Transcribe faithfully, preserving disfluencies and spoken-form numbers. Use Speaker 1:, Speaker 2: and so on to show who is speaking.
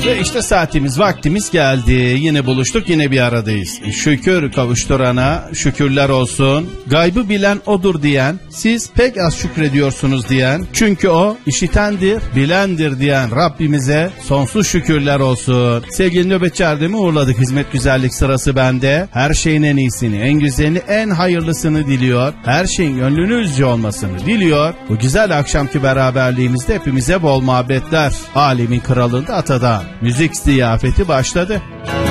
Speaker 1: Ve işte saatimiz, vaktimiz geldi. Yine buluştuk, yine bir aradayız. Şükür kavuşturana şükürler olsun. Gaybı bilen odur diyen, siz pek az şükrediyorsunuz diyen, çünkü o işitendir, bilendir diyen Rabbimize sonsuz şükürler olsun. Sevgili nöbetçi Erdem'i uğurladık. Hizmet güzellik sırası bende. Her şeyin en iyisini, en güzelini, en hayırlısını diliyor. Her şeyin gönlünüzce olmasını diliyor. Bu güzel akşamki beraberliğimizde hepimize bol muhabbetler. Alemin kralında atadan. Müzik ziyafeti başladı.